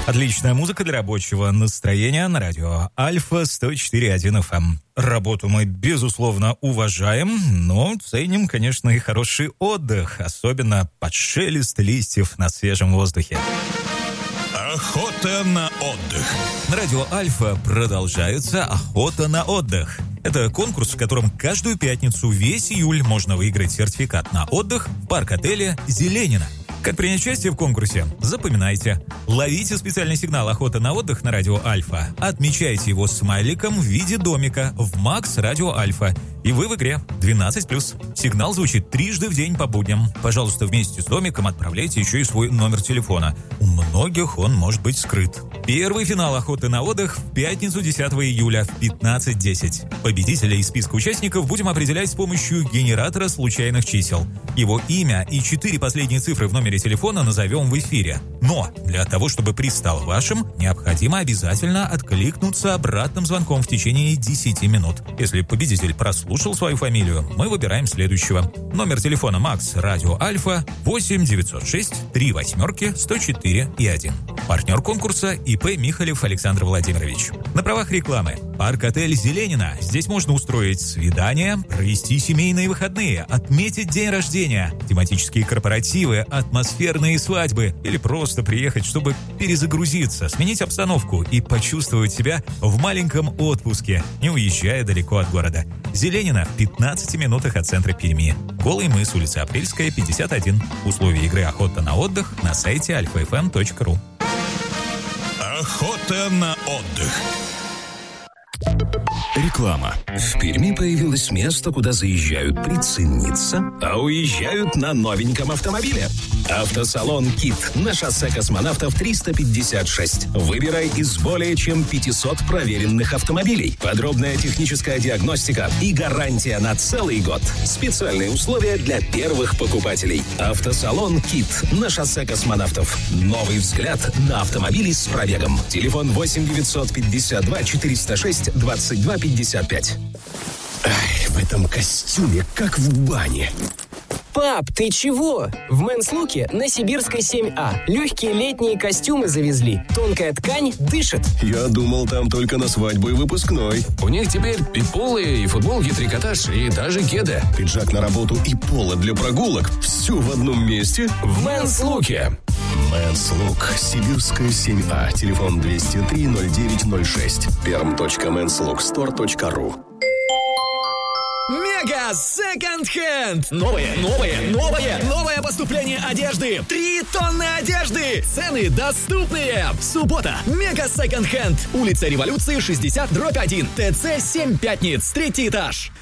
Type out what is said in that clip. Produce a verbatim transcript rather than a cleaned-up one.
Отличная музыка для рабочего настроения на радио Альфа сто четыре и один эф эм. Работу мы, безусловно, уважаем, но ценим, конечно, и хороший отдых, особенно под шелест листьев на свежем воздухе. Охота на отдых. На радио Альфа продолжается охота на отдых. Это конкурс, в котором каждую пятницу весь июль можно выиграть сертификат на отдых в парк-отеле «Зеленина». Как принять участие в конкурсе? Запоминайте. Ловите специальный сигнал «Охота на отдых» на радио Альфа. Отмечайте его смайликом в виде домика в Макс Радио Альфа. И вы в игре двенадцать плюс. Сигнал звучит трижды в день по будням. Пожалуйста, вместе с домиком отправляйте еще и свой номер телефона. У многих он может быть скрыт. Первый финал «Охоты на отдых» в пятницу десятого июля в пятнадцать десять. Победителя из списка участников будем определять с помощью генератора случайных чисел. Его имя и четыре последние цифры в номере телефона назовем в эфире. Но для того, чтобы приз стал вашим, необходимо обязательно откликнуться обратным звонком в течение десяти минут. Если победитель прослушал свою фамилию, мы выбираем следующего. Номер телефона Макс Радио Альфа восемь девятьсот шесть три восьмерки сто четыре и один. Партнер конкурса ИП Михалев Александр Владимирович. На правах рекламы. Парк-отель «Зеленина». Здесь можно устроить свидание, провести семейные выходные, отметить день рождения, тематические корпоративы, атмосферные свадьбы или просто приехать, чтобы перезагрузиться, сменить обстановку и почувствовать себя в маленьком отпуске, не уезжая далеко от города. «Зеленина» в пятнадцати минутах от центра Перми. Голый мыс, улица Апрельская, пятьдесят один. Условия игры «Охота на отдых» на сайте альфа эф эм точка ру. Охота на отдых. Реклама. В Перми появилось место, куда заезжают прицениться, а уезжают на новеньком автомобиле. Автосалон «Кит» на шоссе Космонавтов триста пятьдесят шесть. Выбирай из более чем пятисот проверенных автомобилей. Подробная техническая диагностика и гарантия на целый год. Специальные условия для первых покупателей. Автосалон «Кит» на шоссе Космонавтов. Новый взгляд на автомобили с пробегом. Телефон восемь девятьсот пятьдесят два четыреста шесть двадцать два пятьдесят пять. Ай, в этом костюме, как в бане. Пап, ты чего? В Men's Look'е на Сибирской семь А легкие летние костюмы завезли. Тонкая ткань дышит. Я думал, там только на свадьбу и выпускной. У них теперь и поло, и футболки, трикотаж, и даже кеды. Пиджак на работу и поло для прогулок. Все в одном месте. В Men's Look'е. Men's Look. Сибирская семь А. Телефон двести три ноль девять ноль шесть. перм точка мэнс лук стор точка ру. Мега Second Hand! Новое, новое, новое, новое поступление одежды! Три тонны одежды! Цены доступные! Суббота! Мега Second Hand! Улица Революции, шестьдесят, дробь один. ТЦ семь Пятниц, третий этаж.